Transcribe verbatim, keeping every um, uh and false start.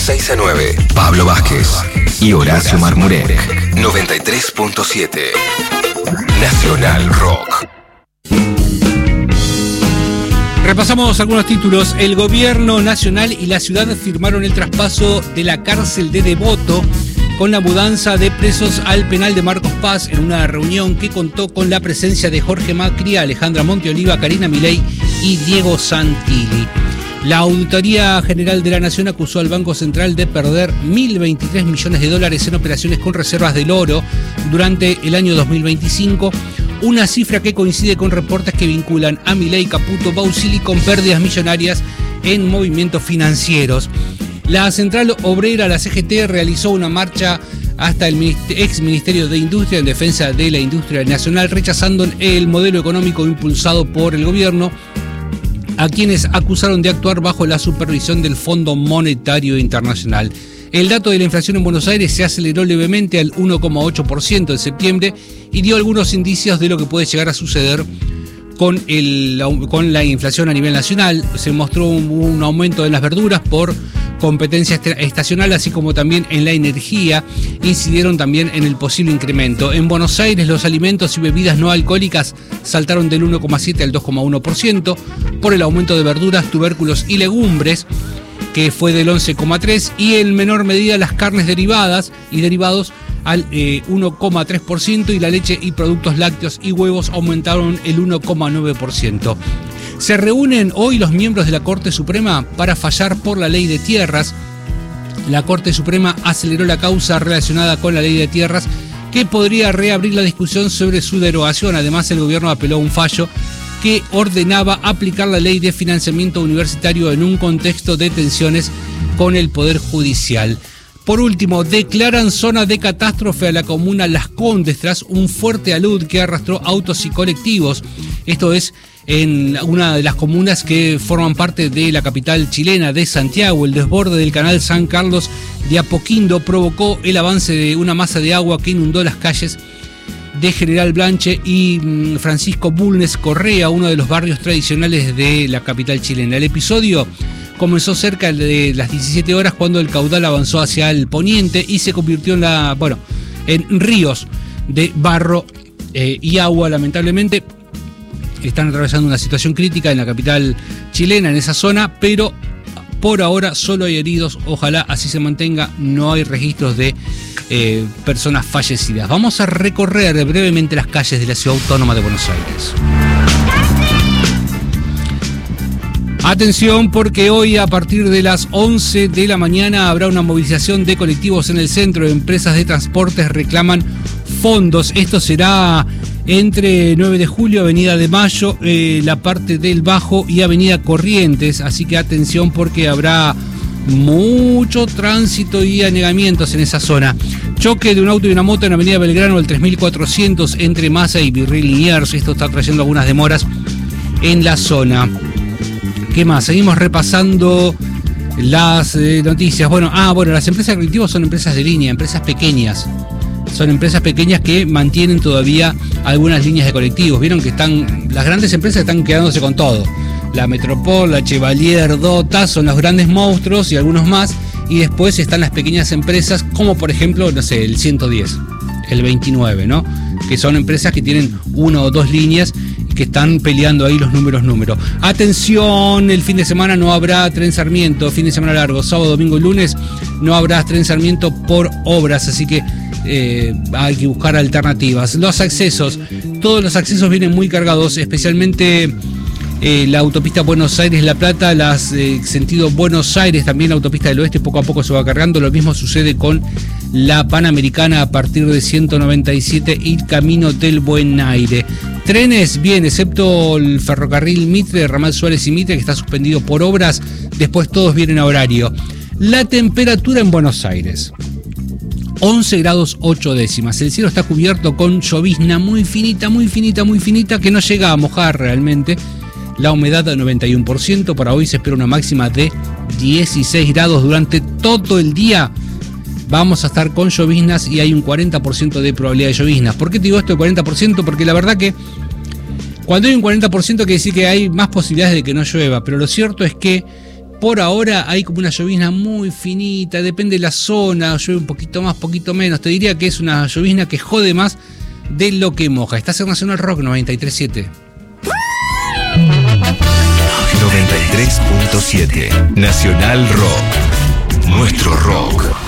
seis a nueve. Pablo Vázquez y Horacio Marmurek. noventa y tres punto siete. Nacional Rock. Repasamos algunos títulos. El gobierno nacional y la ciudad firmaron el traspaso de la cárcel de Devoto con la mudanza de presos al penal de Marcos Paz en una reunión que contó con la presencia de Jorge Macri, Alejandra Monteoliva, Karina Milei y Diego Santilli. La Auditoría General de la Nación acusó al Banco Central de perder mil veintitrés millones de dólares en operaciones con reservas del oro durante el año dos mil veinticinco, una cifra que coincide con reportes que vinculan a Milei, Caputo, Bausili con pérdidas millonarias en movimientos financieros. La Central Obrera, la C G T, realizó una marcha hasta el ex Ministerio de Industria en defensa de la industria nacional, rechazando el modelo económico impulsado por el gobierno, a quienes acusaron de actuar bajo la supervisión del Fondo Monetario Internacional. El dato de la inflación en Buenos Aires se aceleró levemente al uno coma ocho por ciento en septiembre y dio algunos indicios de lo que puede llegar a suceder con, el, con la inflación a nivel nacional. Se mostró un, un aumento en las verduras por competencia estacional, así como también en la energía, incidieron también en el posible incremento. En Buenos Aires, los alimentos y bebidas no alcohólicas saltaron del uno coma siete al dos coma uno por ciento por el aumento de verduras, tubérculos y legumbres, que fue del once coma tres por ciento, y en menor medida las carnes derivadas y derivados al eh, uno coma tres por ciento, y la leche y productos lácteos y huevos aumentaron el uno coma nueve por ciento. Se reúnen hoy los miembros de la Corte Suprema para fallar por la ley de tierras. La Corte Suprema aceleró la causa relacionada con la ley de tierras, que podría reabrir la discusión sobre su derogación. Además, el gobierno apeló a un fallo que ordenaba aplicar la ley de financiamiento universitario en un contexto de tensiones con el Poder Judicial. Por último, declaran zona de catástrofe a la comuna Las Condes tras un fuerte alud que arrastró autos y colectivos. Esto es en una de las comunas que forman parte de la capital chilena de Santiago. El desborde del canal San Carlos de Apoquindo provocó el avance de una masa de agua que inundó las calles de General Blanche y Francisco Bulnes Correa, uno de los barrios tradicionales de la capital chilena. El episodio comenzó cerca de las diecisiete horas, cuando el caudal avanzó hacia el poniente y se convirtió en la, bueno, en ríos de barro eh, y agua. Lamentablemente están atravesando una situación crítica en la capital chilena, en esa zona, pero por ahora solo hay heridos. Ojalá así se mantenga. No hay registros de eh, personas fallecidas. Vamos a recorrer brevemente las calles de la Ciudad Autónoma de Buenos Aires. Atención, porque hoy a partir de las once de la mañana habrá una movilización de colectivos en el centro. Empresas de transportes reclaman fondos. Esto será entre nueve de julio, Avenida de Mayo, eh, la parte del Bajo y Avenida Corrientes. Así que atención, porque habrá mucho tránsito y anegamientos en esa zona. Choque de un auto y una moto en Avenida Belgrano, el tres mil cuatrocientos, entre Massa y Virrey Liniers. Esto está trayendo algunas demoras en la zona. ¿Qué más? Seguimos repasando las eh, noticias. Bueno, ah, bueno, las empresas colectivas son empresas de línea, empresas pequeñas. Son empresas pequeñas que mantienen todavía algunas líneas de colectivos. Vieron que están, las grandes empresas están quedándose con todo. La Metropol, la Chevalier, Dota son los grandes monstruos y algunos más. Y después están las pequeñas empresas, como por ejemplo, no sé, el ciento diez, el veintinueve, ¿no? Que son empresas que tienen una o dos líneas, que están peleando ahí los números números. Atención, el fin de semana no habrá Tren Sarmiento, fin de semana largo, sábado, domingo y lunes no habrá Tren Sarmiento por obras, así que eh, hay que buscar alternativas. Los accesos, todos los accesos vienen muy cargados, especialmente eh, la autopista Buenos Aires-La Plata, las eh, sentido Buenos Aires, también la autopista del Oeste poco a poco se va cargando. Lo mismo sucede con la Panamericana a partir de ciento noventa y siete y Camino del Buen Aire. Trenes, bien, excepto el ferrocarril Mitre, Ramal Suárez y Mitre, que está suspendido por obras. Después todos vienen a horario. La temperatura en Buenos Aires, once grados ocho décimas. El cielo está cubierto con llovizna muy finita, muy finita, muy finita, que no llega a mojar realmente. La humedad al noventa y uno por ciento. Para hoy se espera una máxima de dieciséis grados durante todo el día. Vamos a estar con lloviznas y hay un cuarenta por ciento de probabilidad de lloviznas. ¿Por qué te digo esto de cuarenta por ciento? Porque la verdad que cuando hay un cuarenta por ciento quiere decir que hay más posibilidades de que no llueva. Pero lo cierto es que por ahora hay como una llovizna muy finita, depende de la zona, llueve un poquito más, poquito menos. Te diría que es una llovizna que jode más de lo que moja. Estás en Nacional Rock noventa y tres punto siete. noventa y tres punto siete Nacional Rock. Nuestro rock.